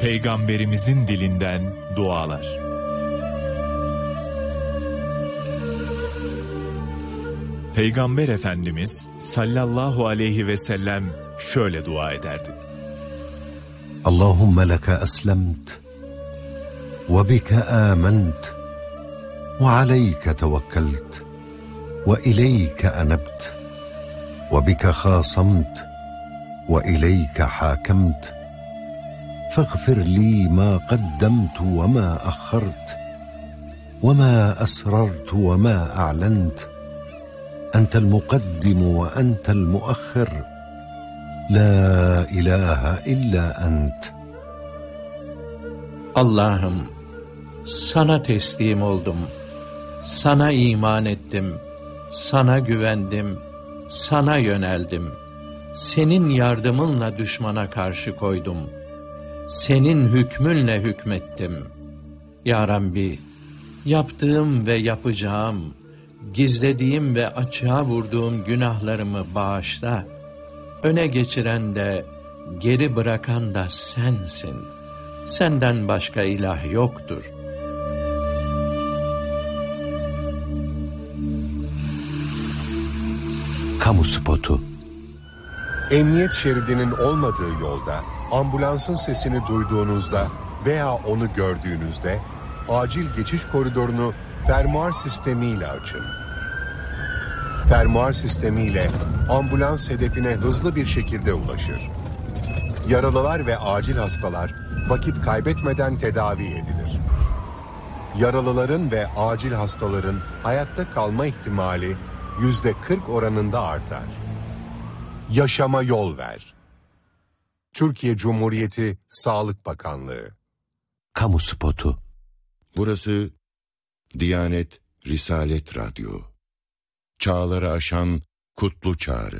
Peygamberimizin dilinden dualar. Peygamber Efendimiz sallallahu aleyhi ve sellem şöyle dua ederdi. Allahümme leke eslemt ve bike ament ve aleyke tevekkelt ve ileyke enebt ve bike khasamt ve ileyke hakemt فاغفر لي ما قدمت وما أخرت وما أسررت وما أعلنت أنت المقدم وأنت المؤخر لا إله إلا أنت. Allah'ım, sana teslim oldum, sana iman ettim, sana güvendim, sana yöneldim. Senin yardımınla düşmana karşı koydum. Senin hükmünle hükmettim. Ya Rabbi, yaptığım ve yapacağım, gizlediğim ve açığa vurduğum günahlarımı bağışla. Öne geçiren de, geri bırakan da sensin. Senden başka ilah yoktur. Kamu spotu. Emniyet şeridinin olmadığı yolda ambulansın sesini duyduğunuzda veya onu gördüğünüzde acil geçiş koridorunu fermuar sistemiyle açın. Fermuar sistemiyle ambulans hedefine hızlı bir şekilde ulaşır. Yaralılar ve acil hastalar vakit kaybetmeden tedavi edilir. Yaralıların ve acil hastaların hayatta kalma ihtimali %40 oranında artar. Yaşama yol ver. Türkiye Cumhuriyeti Sağlık Bakanlığı. Kamu spotu. Burası Diyanet Risalet Radyo. Çağları aşan kutlu çağrı.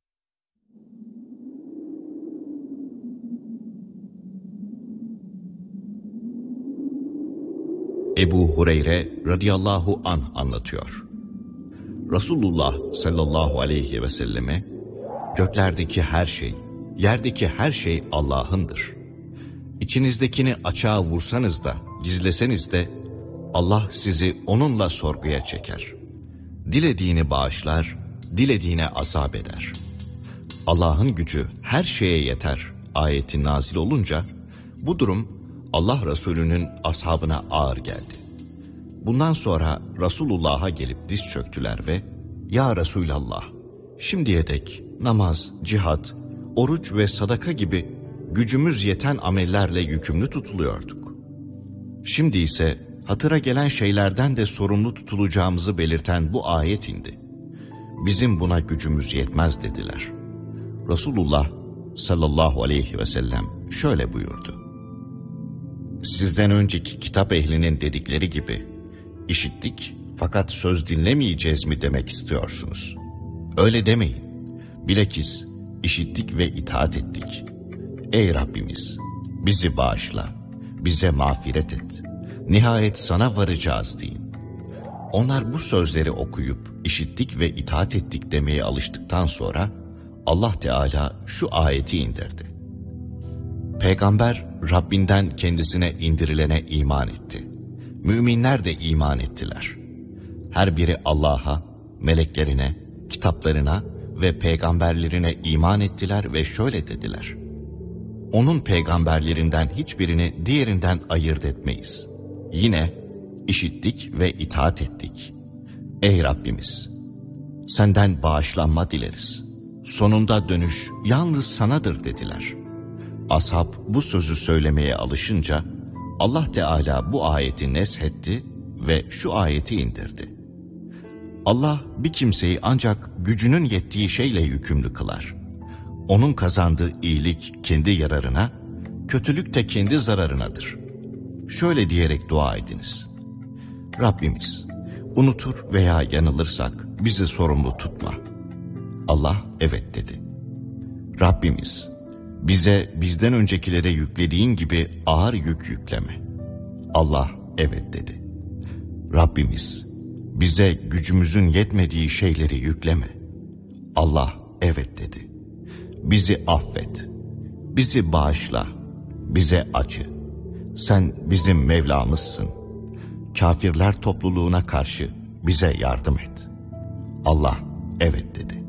Ebu Hureyre radıyallahu anh anlatıyor. Resulullah sallallahu aleyhi ve selleme, göklerdeki her şey, yerdeki her şey Allah'ındır. İçinizdekini açığa vursanız da, gizleseniz de, Allah sizi onunla sorguya çeker. Dilediğini bağışlar, dilediğine azap eder. Allah'ın gücü her şeye yeter ayeti nazil olunca, bu durum Allah Resulü'nün ashabına ağır geldi. Bundan sonra Resulullah'a gelip diz çöktüler ve "Ya Resulallah, şimdiye dek namaz, cihat, oruç ve sadaka gibi gücümüz yeten amellerle yükümlü tutuluyorduk. Şimdi ise hatıra gelen şeylerden de sorumlu tutulacağımızı belirten bu ayet indi. Bizim buna gücümüz yetmez" dediler. Resulullah sallallahu aleyhi ve sellem şöyle buyurdu. Sizden önceki kitap ehlinin dedikleri gibi, işittik fakat söz dinlemeyeceğiz mi demek istiyorsunuz? Öyle demeyin. Bilakis işittik ve itaat ettik. Ey Rabbimiz, bizi bağışla, bize mağfiret et. Nihayet sana varacağız deyin. Onlar bu sözleri okuyup işittik ve itaat ettik demeye alıştıktan sonra Allah Teala şu ayeti indirdi. Peygamber Rabbinden kendisine indirilene iman etti. Müminler de iman ettiler. Her biri Allah'a, meleklerine, kitaplarına ve peygamberlerine iman ettiler ve şöyle dediler. Onun peygamberlerinden hiçbirini diğerinden ayırt etmeyiz. Yine işittik ve itaat ettik. Ey Rabbimiz, senden bağışlanma dileriz. Sonunda dönüş yalnız sanadır dediler. Ashab bu sözü söylemeye alışınca Allah Teala bu ayeti neshetti ve şu ayeti indirdi. Allah bir kimseyi ancak gücünün yettiği şeyle yükümlü kılar. Onun kazandığı iyilik kendi yararına, kötülük de kendi zararınadır. Şöyle diyerek dua ediniz. Rabbimiz, unutur veya yanılırsak bizi sorumlu tutma. Allah evet dedi. Rabbimiz, bize bizden öncekilere yüklediğin gibi ağır yük yükleme. Allah evet dedi. Rabbimiz, bize gücümüzün yetmediği şeyleri yükleme. Allah evet dedi. Bizi affet, bizi bağışla, bize acı. sen bizim Mevlamızsın. Kafirler topluluğuna karşı bize yardım et. Allah evet dedi.